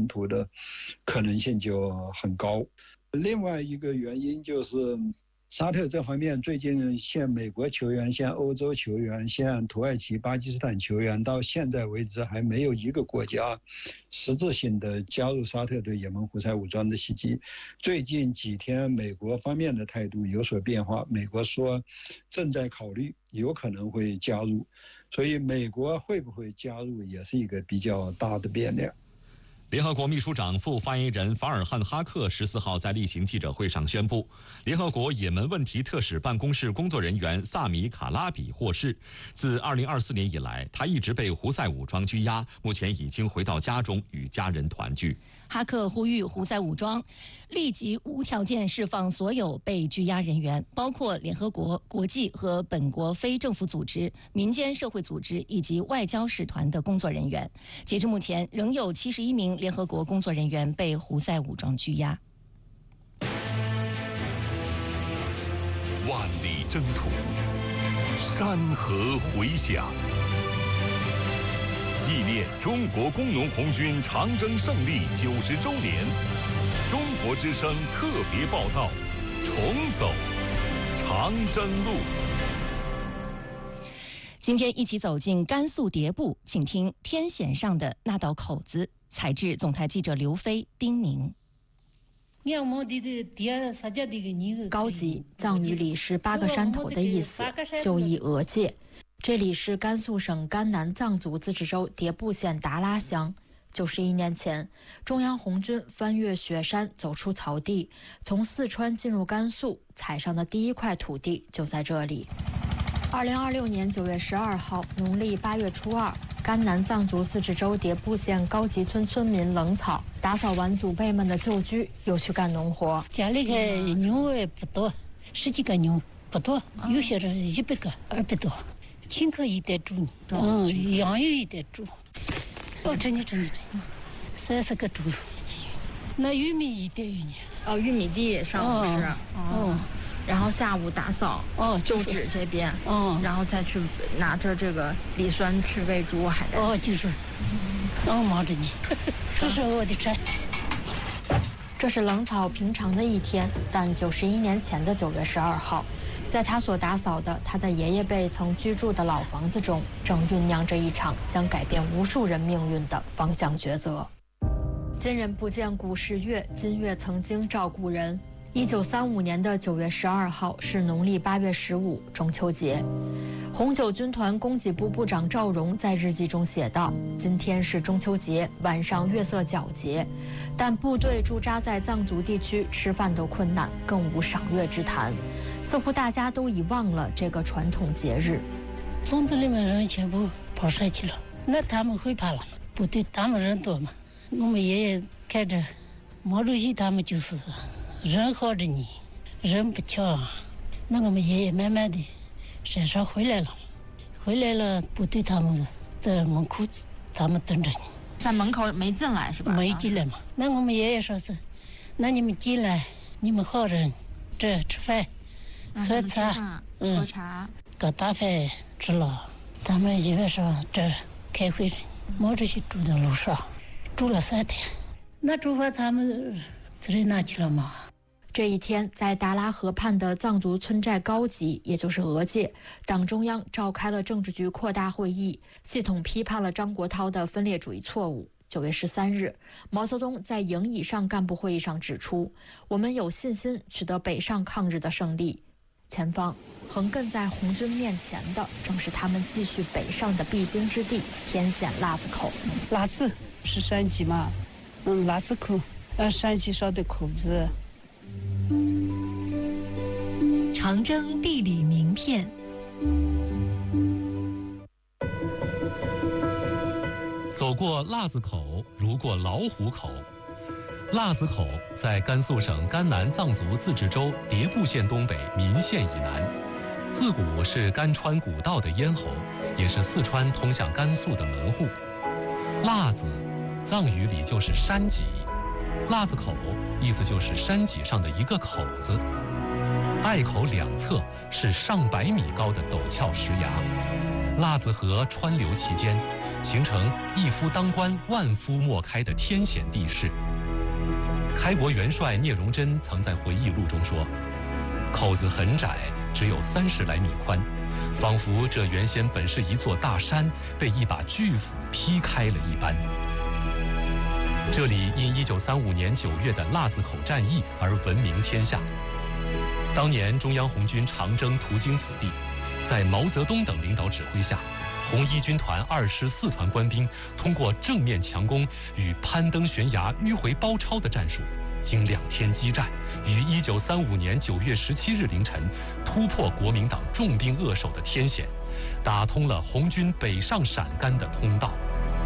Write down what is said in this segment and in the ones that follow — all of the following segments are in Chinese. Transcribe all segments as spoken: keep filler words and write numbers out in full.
冲突的可能性就很高。另外一个原因就是沙特这方面最近向美国球员、向欧洲球员、向土耳其、巴基斯坦球员，到现在为止还没有一个国家实质性的加入沙特对也门胡塞武装的袭击。最近几天美国方面的态度有所变化，美国说正在考虑，有可能会加入，所以美国会不会加入也是一个比较大的变量。 联合国秘书长副发言人法尔汉哈克十四号在例行记者会上宣布，联合国也门问题特使办公室工作人员萨米卡拉比获释。自二零二四年以来，他一直被胡塞武装拘押，目前已经回到家中与家人团聚。 哈克呼吁胡塞武装立即无条件释放所有被拘押人员，包括联合国、国际和本国非政府组织、民间社会组织以及外交使团的工作人员。截至目前，仍有七十一名联合国工作人员被胡塞武装拘押。 万里征途，山河回响。纪念中国工农红军长征胜利九十周年，中国之声特别报道：重走长征路。 今天一起走进甘肃迭部，请听天险上的那道口子。采制总台记者刘飞丁宁。 高级藏语里是八个山头的意思，就译额界。这里是甘肃省甘南藏族自治州迭部县达拉乡。九十一年前，中央红军翻越雪山，走出草地，从四川进入甘肃，踩上的第一块土地就在这里。二零二六年九月十二号，农历八月初二，甘南藏族自治州迭部县高级村村民冷草打扫完祖辈们的旧居，又去干农活。 家里个牛也不多，十几个牛不多，有些人一百个、二百多。青稞一袋猪，嗯，羊有一袋猪，哦，真的真的真的，三十个猪。那玉米一袋玉米， 哦，玉米地上午是，哦，然后下午打扫， 哦， 就址这边， 哦， 然后再去拿着这个锂酸去喂猪，还是， 哦，就是，哦，忙着呢，这是我的车。 这是冷草平常的一天，但九十一年前的九月十二号。在他所打扫的他的爷爷辈曾居住的老房子中，正酝酿着一场将改变无数人命运的方向抉择。今人不见古时月，今月曾经照故人。一九三五年的九月十二号是农历八月十五，中秋节。红九军团供给部部长赵荣在日记中写道：“今天是中秋节，晚上月色皎洁，但部队驻扎在藏族地区，吃饭都困难，更无赏月之谈。似乎大家都遗忘了这个传统节日。 村子里面人全部跑山去了，那他们会怕了。部队他们人多嘛，我们爷爷看着毛主席他们就是人好着你，人不巧，那我们爷爷慢慢的山上回来了，回来了，部队他们在门口，他们等着你， 在门口没进来是吧？ 没进来嘛。那我们爷爷说是，那你们进来，你们好人，这吃饭。”喝茶， 嗯，喝茶， 搞大饭吃了。他们一晚上这开会着，毛主席住在楼上，住了三天。那住饭他们自己拿去了吗？ 这一天，在达拉河畔的藏族村寨高级，也就是额界，党中央召开了政治局扩大会议，系统批判了张国焘的分裂主义错误。九月十三日，毛泽东在营以上干部会议上指出，我们有信心取得北上抗日的胜利。前方横亘在红军面前的，正是他们继续北上的必经之地——天险腊子口。 腊子是山脊嘛，嗯，腊子口，呃，山脊上的口子。 长征地理名片。 走过腊子口，如过老虎口。腊子口在甘肃省甘南藏族自治州迭部县东北岷县以南，自古是甘川古道的咽喉，也是四川通向甘肃的门户。腊子，藏语里就是山脊，腊子口意思就是山脊上的一个口子。隘口两侧是上百米高的陡峭石崖，腊子河川流其间， 形成一夫当关，万夫莫开的天险地势。开国元帅聂荣臻曾在回忆录中说：“口子很窄，只有三十来米宽，仿佛这原先本是一座大山，被一把巨斧劈开了一般。”这里因一九三五年九月的腊子口战役而闻名天下。当年中央红军长征途经此地，在毛泽东等领导指挥下，红一军团二师四团官兵通过正面强攻与攀登悬崖、迂回包抄的战术，经两天激战，于一九三五年九月十七日凌晨突破国民党重兵扼守的天险，打通了红军北上陕甘的通道。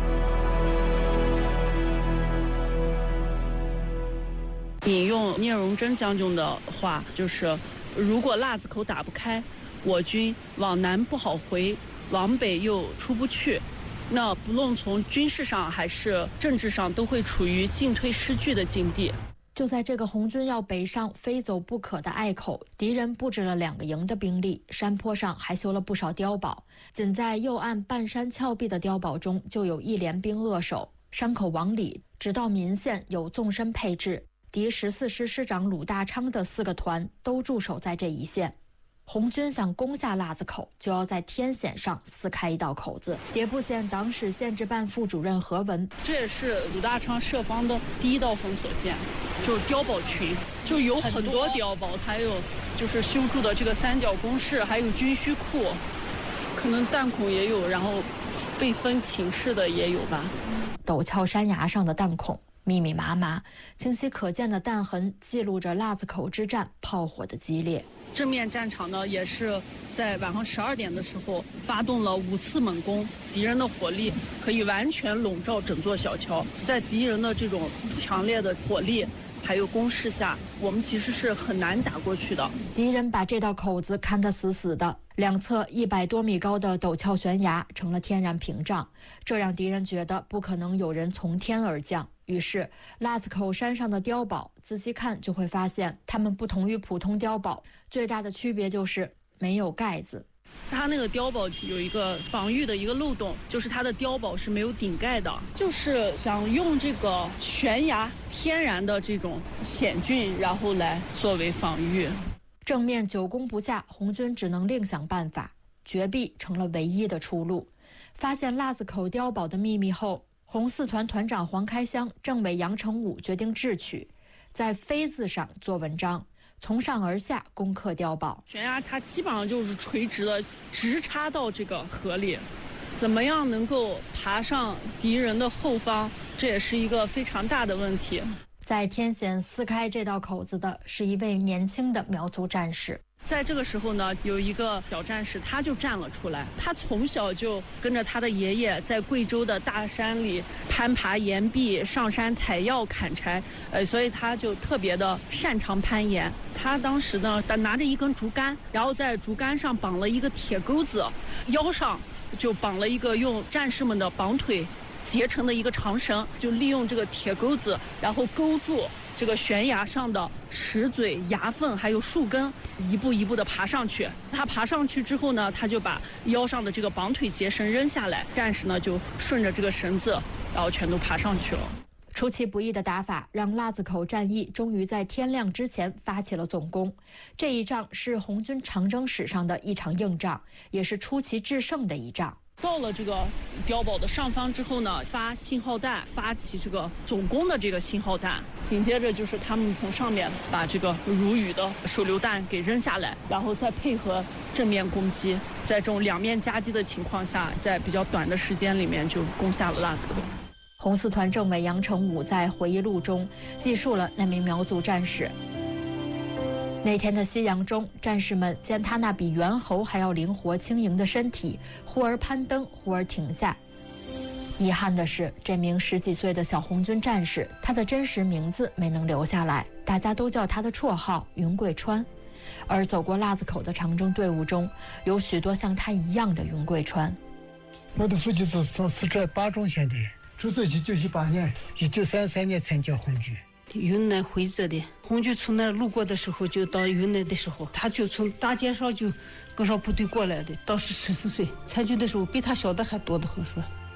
引用聂荣臻将军的话，就是如果腊子口打不开，我军往南不好回，往北又出不去，那不论从军事上还是政治上，都会处于进退失据的境地。 就在这个红军要北上非走不可的隘口，敌人布置了两个营的兵力，山坡上还修了不少碉堡。仅在右岸半山峭壁的碉堡中，就有一连兵扼守。山口往里，直到岷县有纵深配置。敌十四师师长鲁大昌的四个团都驻守在这一线。红军想攻下腊子口，就要在天险上撕开一道口子。迭部县党史县治办副主任何文：“ 这也是鲁大昌设防的第一道封锁线，就是碉堡群，就有很多碉堡，还有就是修筑的这个三角工事，还有军需库，可能弹孔也有，然后被分寝室的也有吧。” 陡峭山崖上的弹孔密密麻麻，清晰可见的弹痕记录着腊子口之战炮火的激烈。 正面战场呢，也是在晚上十二点的时候发动了五次猛攻，敌人的火力可以完全笼罩整座小桥。在敌人的这种强烈的火力还有攻势下，我们其实是很难打过去的。 敌人把这道口子看得死死的，两侧一百多米高的陡峭悬崖成了天然屏障，这让敌人觉得不可能有人从天而降。于是腊子口山上的碉堡仔细看就会发现，它们不同于普通碉堡，最大的区别就是没有盖子。 它那个碉堡有一个防御的一个漏洞，就是它的碉堡是没有顶盖的，就是想用这个悬崖天然的这种险峻，然后来作为防御。 正面久攻不下，红军只能另想办法，绝壁成了唯一的出路。发现腊子口碉堡的秘密后，红四团团长黄开湘、政委杨成武决定智取，在飞字上做文章，从上而下攻克碉堡。 悬崖它基本上就是垂直的，直插到这个河里，怎么样能够爬上敌人的后方，这也是一个非常大的问题。 在天险撕开这道口子的是一位年轻的苗族战士。 在这个时候呢，有一个小战士，他就站了出来。他从小就跟着他的爷爷在贵州的大山里攀爬岩壁、上山采药、砍柴，呃，所以他就特别的擅长攀岩。他当时呢，拿着一根竹竿，然后在竹竿上绑了一个铁钩子，腰上就绑了一个用战士们的绑腿结成的一个长绳，就利用这个铁钩子，然后勾住这个悬崖上的石嘴、崖缝还有树根，一步一步的爬上去。他爬上去之后呢，他就把腰上的这个绑腿结绳扔下来，战士呢就顺着这个绳子，然后全都爬上去了。 出其不意的打法让腊子口战役终于在天亮之前发起了总攻。这一仗是红军长征史上的一场硬仗，也是出奇制胜的一仗。 到了这个碉堡的上方之后呢，发信号弹，发起这个总攻的这个信号弹。紧接着就是他们从上面把这个如雨的手榴弹给扔下来，然后再配合正面攻击，在这种两面夹击的情况下，在比较短的时间里面就攻下了腊子口。 红四团政委杨成武在回忆录中记述了那名苗族战士。那天的夕阳中，战士们见他那比猿猴还要灵活轻盈的身体，忽而攀登，忽而停下。遗憾的是，这名十几岁的小红军战士，他的真实名字没能留下来，大家都叫他的绰号云贵川。而走过腊子口的长征队伍中，有许多像他一样的云贵川。 我的父亲是从四川巴中县的，出生一九一八年，一九三三年参加红军。 云南徽州的，红军从那儿路过的时候，就到云南的时候，他就从大街上就跟上部队过来的。当时十四岁，参军的时候比他小的还多得很，说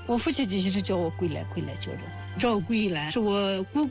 我父亲就是叫我归来归来叫着，赵桂兰是我姑。